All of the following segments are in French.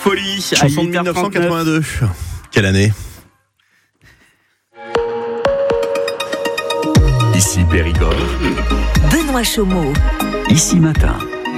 Folie. Chanson de 1982. Quelle année? Ici Périgord. Benoît Chaumeau. Ici Matin.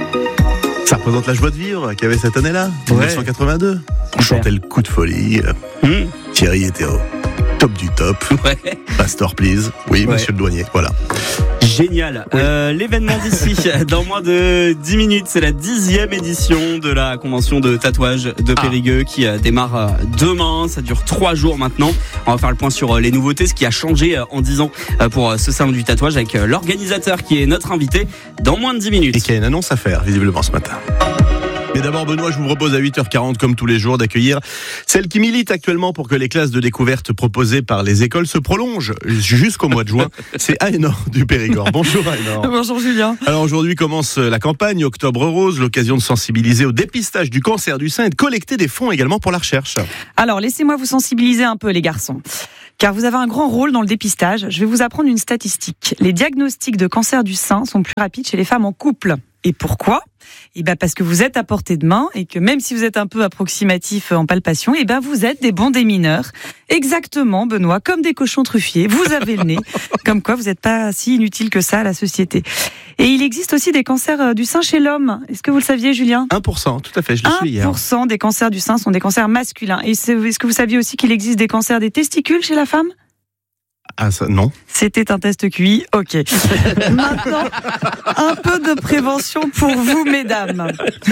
Ça représente la joie de vivre qu'il y avait cette année-là, 1982. On chantait le coup de folie. Thierry Hétéro. Top du top. Ouais. Pastor, please. Oui, monsieur le douanier. Voilà. Génial. L'événement d'ici, dans moins de 10 minutes, c'est la 10e édition de la convention de tatouage de Périgueux qui démarre demain. Ça dure 3 jours maintenant. On va faire le point sur les nouveautés, ce qui a changé en 10 ans pour ce salon du tatouage avec l'organisateur qui est notre invité dans moins de 10 minutes. Et qui a une annonce à faire, visiblement, ce matin. Mais d'abord, Benoît, je vous propose à 8h40, comme tous les jours, d'accueillir celle qui milite actuellement pour que les classes de découverte proposées par les écoles se prolongent jusqu'au mois de juin. C'est Aénor du Périgord. Bonjour Aénor. Bonjour Julien. Alors aujourd'hui commence la campagne Octobre Rose, l'occasion de sensibiliser au dépistage du cancer du sein et de collecter des fonds également pour la recherche. Alors laissez-moi vous sensibiliser un peu les garçons. Car vous avez un grand rôle dans le dépistage. Je vais vous apprendre une statistique. Les diagnostics de cancer du sein sont plus rapides chez les femmes en couple. Et pourquoi ? Parce que vous êtes à portée de main et que même si vous êtes un peu approximatif en palpation, vous êtes des bons démineurs. Exactement, Benoît, comme des cochons truffiers. Vous avez le nez. Comme quoi, vous n'êtes pas si inutile que ça à la société. Et il existe aussi des cancers du sein chez l'homme. Est-ce que vous le saviez, Julien ? 1%, tout à fait, je l'ai su hier. 1% des cancers du sein sont des cancers masculins. Et est-ce que vous saviez aussi qu'il existe des cancers des testicules chez la femme ? Ah, ça, non. C'était un test QI, ok. Maintenant, un peu de prévention pour vous, mesdames.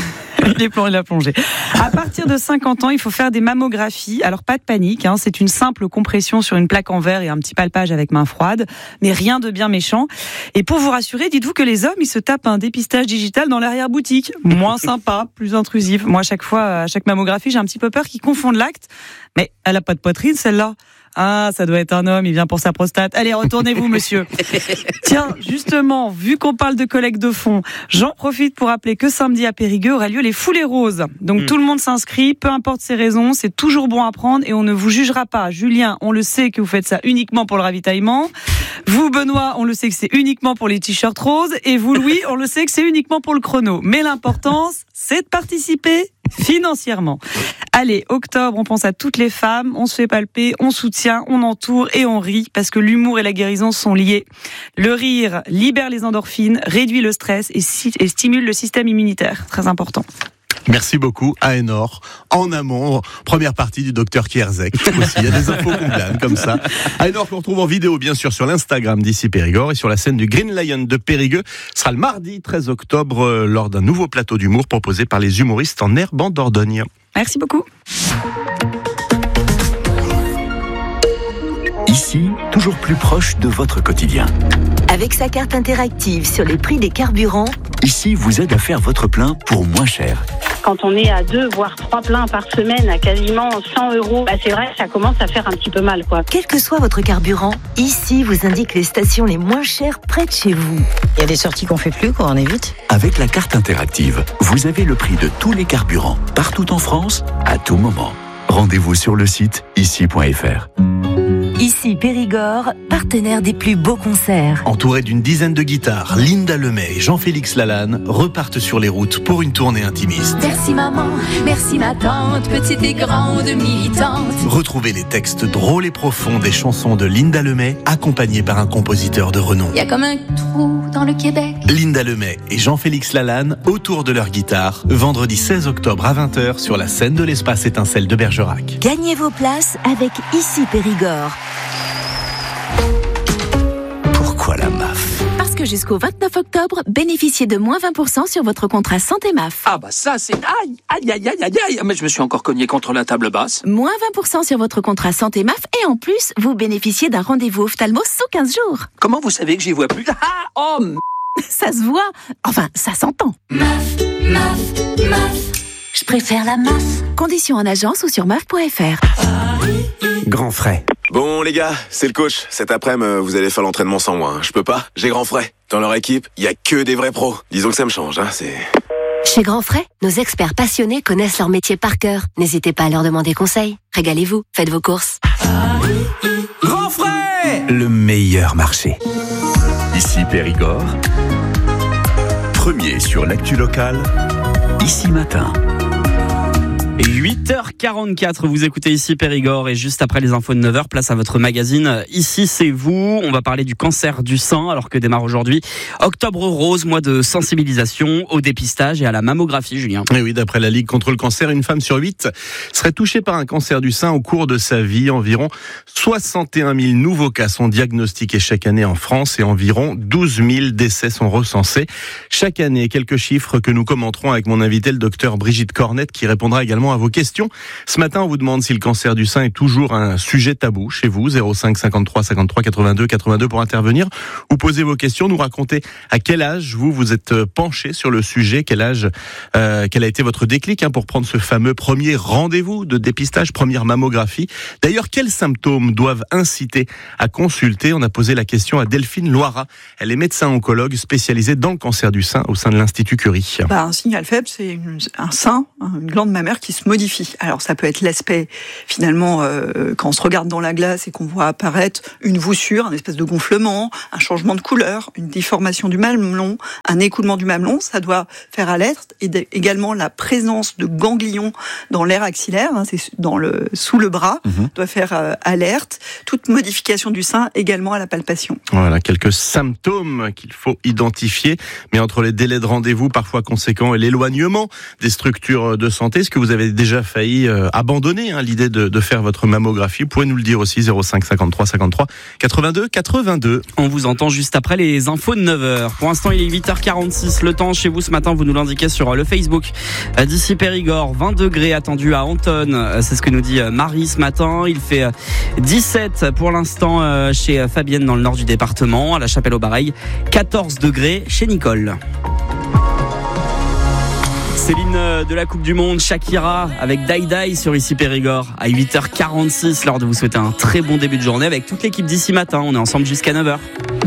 Il a plongé. À partir de 50 ans, il faut faire des mammographies. Alors, pas de panique, c'est une simple compression sur une plaque en verre et un petit palpage avec main froide, mais rien de bien méchant. Et pour vous rassurer, dites-vous que les hommes, ils se tapent un dépistage digital dans l'arrière-boutique. Moins sympa, plus intrusif. Moi, à chaque mammographie, j'ai un petit peu peur qu'ils confondent l'acte. Mais elle a pas de poitrine, celle-là. Ah, ça doit être un homme, il vient pour sa prostate. Allez, retournez-vous, monsieur. Tiens, justement, vu qu'on parle de collecte de fonds, j'en profite pour rappeler que samedi à Périgueux aura lieu les foulées roses. Donc tout le monde s'inscrit, peu importe ses raisons, c'est toujours bon à prendre et on ne vous jugera pas. Julien, on le sait que vous faites ça uniquement pour le ravitaillement. Vous, Benoît, on le sait que c'est uniquement pour les t-shirts roses. Et vous, Louis, on le sait que c'est uniquement pour le chrono. Mais l'importance, c'est de participer financièrement. Allez, octobre, on pense à toutes les femmes, on se fait palper, on soutient, on entoure et on rit parce que l'humour et la guérison sont liés. Le rire libère les endorphines, réduit le stress et stimule le système immunitaire. Très important. Merci beaucoup, Aénor. En amont, première partie du docteur Kierzek. Aussi, il y a des infos qu'on glane comme ça. Aénor qu'on retrouve en vidéo, bien sûr, sur l'Instagram d'Ici Périgord et sur la scène du Green Lion de Périgueux. Ce sera le mardi 13 octobre lors d'un nouveau plateau d'humour proposé par les humoristes en herbe en Dordogne. Merci beaucoup. Ici, toujours plus proche de votre quotidien. Avec sa carte interactive sur les prix des carburants, Ici vous aide à faire votre plein pour moins cher. Quand on est à 2 voire 3 pleins par semaine à quasiment 100 €, c'est vrai que ça commence à faire un petit peu mal, quoi. quel que soit votre carburant, ici vous indique les stations les moins chères près de chez vous. Il y a des sorties qu'on fait plus, qu'on évite. Avec la carte interactive, vous avez le prix de tous les carburants, partout en France, à tout moment. Rendez-vous sur le site ici.fr. Ici Périgord, partenaire des plus beaux concerts. Entouré d'une dizaine de guitares, Linda Lemay et Jean-Félix Lalanne repartent sur les routes pour une tournée intimiste. Merci maman, merci ma tante, petite et grande militante. Retrouvez les textes drôles et profonds des chansons de Linda Lemay, accompagnés par un compositeur de renom. Il y a comme un trou dans le Québec. Linda Lemay et Jean-Félix Lalanne autour de leur guitare, vendredi 16 octobre à 20h sur la scène de l'Espace Étincelle de Bergerac. Gagnez vos places avec Ici Périgord. Pourquoi la MAF ? Parce que jusqu'au 29 octobre, bénéficiez de moins 20% sur votre contrat santé MAF. Ah bah ça c'est... Aïe, mais je me suis encore cogné contre la table basse. Moins 20% sur votre contrat santé MAF et en plus, vous bénéficiez d'un rendez-vous ophtalmo sous 15 jours. Comment vous savez que j'y vois plus? Ça se voit, enfin ça s'entend. MAF. Je préfère la MAF. Conditions en agence ou sur MAF.fr. Grand frais. Bon les gars, c'est le coach. Cet après-midi, vous allez faire l'entraînement sans moi. Je peux pas, j'ai Grand Frais. Dans leur équipe, il y a que des vrais pros. Disons que ça me change, c'est... Chez Grand Frais, nos experts passionnés connaissent leur métier par cœur. N'hésitez pas à leur demander conseil. Régalez-vous, faites vos courses. Grand Frais! Le meilleur marché. Ici Périgord. Premier sur l'actu locale. Ici Matin. 8h44, vous écoutez ici Périgord et juste après les infos de 9h, place à votre magazine Ici c'est vous. On va parler du cancer du sein alors que démarre aujourd'hui Octobre Rose, mois de sensibilisation au dépistage et à la mammographie, Julien. Et oui, d'après la Ligue contre le cancer, une femme sur 8 serait touchée par un cancer du sein au cours de sa vie. Environ 61 000 nouveaux cas sont diagnostiqués chaque année en France et environ 12 000 décès sont recensés chaque année. Quelques chiffres que nous commenterons avec mon invité, le docteur Brigitte Cornette, qui répondra également à vos questions. Ce matin, on vous demande si le cancer du sein est toujours un sujet tabou chez vous. 05 53 53 82 82 pour intervenir ou poser vos questions. Nous raconter à quel âge vous êtes penché sur le sujet, quel a été votre déclic pour prendre ce fameux premier rendez-vous de dépistage, première mammographie. D'ailleurs, quels symptômes doivent inciter à consulter? On a posé la question à Delphine Loira. Elle est médecin oncologue spécialisée dans le cancer du sein au sein de l'Institut Curie. Un signal faible, c'est un sein, une glande mammaire qui se modifie. Alors ça peut être l'aspect, finalement, quand on se regarde dans la glace et qu'on voit apparaître une voussure, un espèce de gonflement, un changement de couleur, une déformation du mamelon, un écoulement du mamelon, ça doit faire alerte. Et également la présence de ganglions dans l'aire axillaire, c'est sous le bras, doit faire alerte. Toute modification du sein également à la palpation. Voilà, quelques symptômes qu'il faut identifier. Mais entre les délais de rendez-vous parfois conséquents et l'éloignement des structures de santé, est-ce que vous avez déjà failli abandonner l'idée de faire votre mammographie? Vous pouvez nous le dire aussi, 05 53 53 82 82. On vous entend juste après les infos de 9h. Pour l'instant, il est 8h46. Le temps chez vous ce matin, vous nous l'indiquez sur le Facebook d'ici Périgord. 20 degrés attendus à Antonne. C'est ce que nous dit Marie ce matin. Il fait 17 pour l'instant chez Fabienne dans le nord du département, à la Chapelle-au-Bareil. 14 degrés chez Nicole. C'est l'hymne de la Coupe du Monde, Shakira avec Dai Dai sur Ici Périgord à 8h46. L'heure de vous souhaiter un très bon début de journée avec toute l'équipe d'ici matin. On est ensemble jusqu'à 9h.